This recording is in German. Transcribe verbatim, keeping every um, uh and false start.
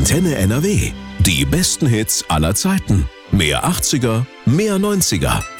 Antenne N R W. Die besten Hits aller Zeiten. Mehr achtziger, mehr neunziger.